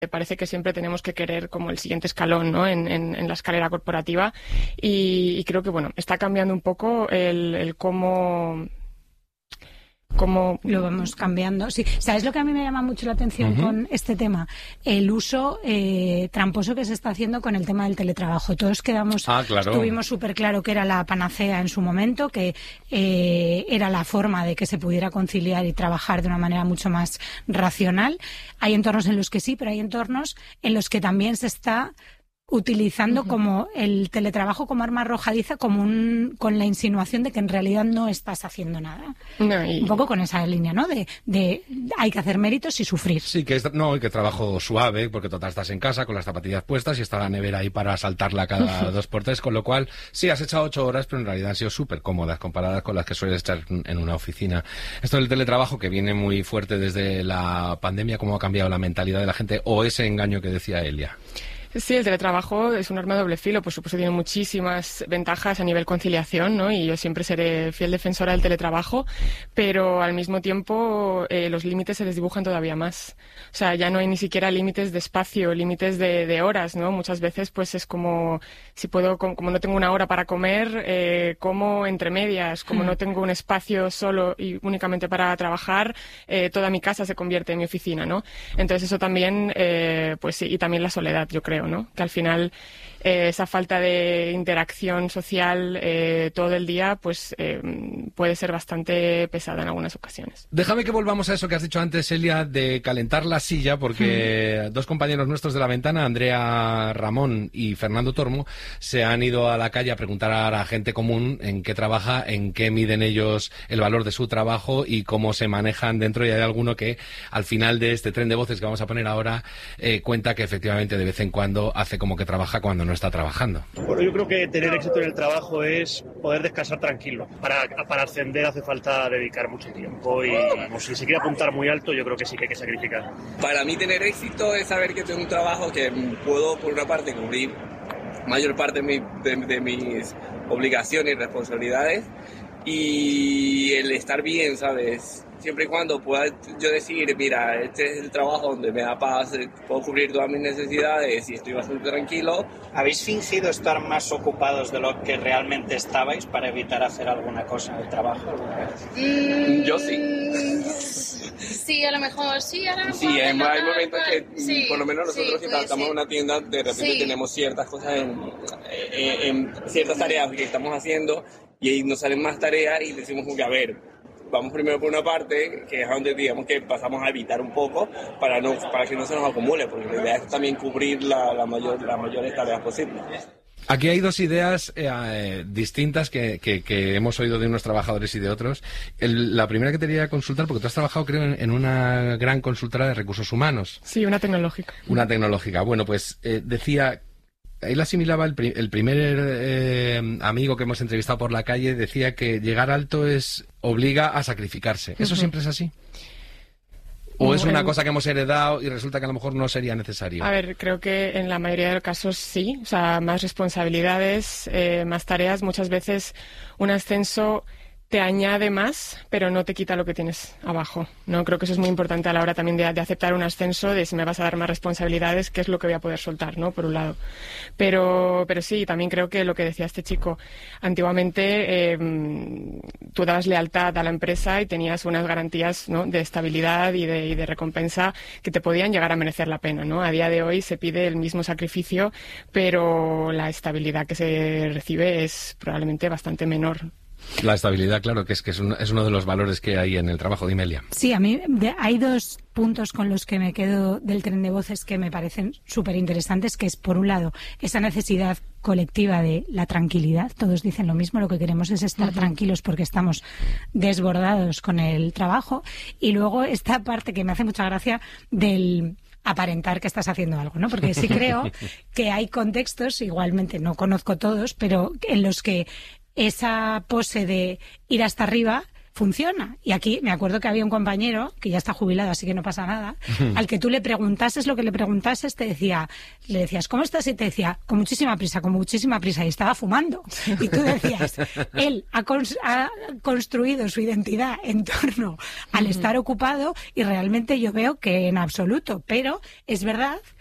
parece que siempre tenemos que querer como el siguiente escalón, ¿no? en la escalera corporativa y creo que, bueno, está cambiando un poco el cómo lo vamos cambiando. Sí, ¿sabes lo que a mí me llama mucho la atención con este tema? El uso tramposo que se está haciendo con el tema del teletrabajo. Todos tuvimos súper claro que era la panacea en su momento, que era la forma de que se pudiera conciliar y trabajar de una manera mucho más racional. Hay entornos en los que sí, pero hay entornos en los que también se está utilizando como el teletrabajo como arma arrojadiza, con la insinuación de que en realidad no estás haciendo nada. Un poco con esa línea, ¿no? De hay que hacer méritos y sufrir. Sí, que que trabajo suave, porque total estás en casa con las zapatillas puestas y está la nevera ahí para saltarla cada 2x3, con lo cual sí, has echado 8 horas, pero en realidad han sido súper cómodas comparadas con las que sueles estar en una oficina. Esto del teletrabajo, que viene muy fuerte desde la pandemia, ¿cómo ha cambiado la mentalidad de la gente o ese engaño que decía Elia? Sí, el teletrabajo es un arma de doble filo, por supuesto tiene muchísimas ventajas a nivel conciliación, ¿no? Y yo siempre seré fiel defensora del teletrabajo, pero al mismo tiempo los límites se desdibujan todavía más. O sea, ya no hay ni siquiera límites de espacio, límites de horas, ¿no? Muchas veces pues es como, si puedo, como no tengo una hora para comer, como entre medias, como no tengo un espacio solo y únicamente para trabajar, toda mi casa se convierte en mi oficina, ¿no? Entonces eso también, pues sí, y también la soledad, yo creo, ¿no? Que al final esa falta de interacción social todo el día pues puede ser bastante pesada en algunas ocasiones. Déjame que volvamos a eso que has dicho antes, Elia, de calentar la silla, porque dos compañeros nuestros de La Ventana, Andrea Ramón y Fernando Tormo, se han ido a la calle a preguntar a la gente común en qué trabaja, en qué miden ellos el valor de su trabajo y cómo se manejan dentro, y hay alguno que al final de este tren de voces que vamos a poner ahora cuenta que efectivamente de vez en cuando hace como que trabaja cuando no está trabajando. Bueno, yo creo que tener éxito en el trabajo es poder descansar tranquilo. Para ascender hace falta dedicar mucho tiempo y si se quiere apuntar muy alto, yo creo que sí que hay que sacrificar. Para mí tener éxito es saber que tengo un trabajo que puedo, por una parte, cubrir mayor parte de mis obligaciones y responsabilidades, y el estar bien, ¿sabes? Siempre y cuando pueda yo decir, mira, este es el trabajo donde me da paz, puedo cubrir todas mis necesidades y estoy bastante tranquilo. ¿Habéis fingido estar más ocupados de lo que realmente estabais para evitar hacer alguna cosa en el trabajo alguna vez? Yo sí. Sí, a lo mejor sí, ahora no. Sí, hay momentos que, sí, por lo menos nosotros si estamos en una tienda, de repente tenemos ciertas cosas en ciertas tareas que estamos haciendo y ahí nos salen más tareas y decimos como que, a ver, vamos primero por una parte, que es donde digamos que pasamos a evitar un poco para que no se nos acumule, porque la idea es también cubrir las mayores tareas posibles. Aquí hay dos ideas distintas que hemos oído de unos trabajadores y de otros. La primera que te quería consultar, porque tú has trabajado, creo, en una gran consultora de recursos humanos. Sí, una tecnológica. Una tecnológica. Bueno, pues decía... Él asimilaba el primer amigo que hemos entrevistado por la calle, decía que llegar alto obliga a sacrificarse. ¿Eso siempre es así? ¿O es una cosa que hemos heredado y resulta que a lo mejor no sería necesario? A ver, creo que en la mayoría de los casos sí. O sea, más responsabilidades, más tareas. Muchas veces un ascenso te añade más, pero no te quita lo que tienes abajo, ¿no? Creo que eso es muy importante a la hora también de aceptar un ascenso, de si me vas a dar más responsabilidades, qué es lo que voy a poder soltar, ¿no? Por un lado. Pero sí, también creo que lo que decía este chico, antiguamente tú dabas lealtad a la empresa y tenías unas garantías, ¿no?, de estabilidad y de recompensa que te podían llegar a merecer la pena, ¿no? A día de hoy se pide el mismo sacrificio, pero la estabilidad que se recibe es probablemente bastante menor. La estabilidad, claro, que es uno de los valores que hay en el trabajo de Imelia. Sí, a mí hay dos puntos con los que me quedo del tren de voces que me parecen súper interesantes, que es, por un lado, esa necesidad colectiva de la tranquilidad. Todos dicen lo mismo, lo que queremos es estar tranquilos porque estamos desbordados con el trabajo. Y luego esta parte que me hace mucha gracia del aparentar que estás haciendo algo, ¿no? Porque sí creo que hay contextos, igualmente no conozco todos, pero en los que esa pose de ir hasta arriba funciona. Y aquí me acuerdo que había un compañero, que ya está jubilado, así que no pasa nada, al que tú le preguntases lo que le preguntases, le decías, ¿cómo estás? Y te decía, con muchísima prisa, y estaba fumando. Y tú decías, él ha construido su identidad en torno al estar ocupado, y realmente yo veo que en absoluto. Pero es verdad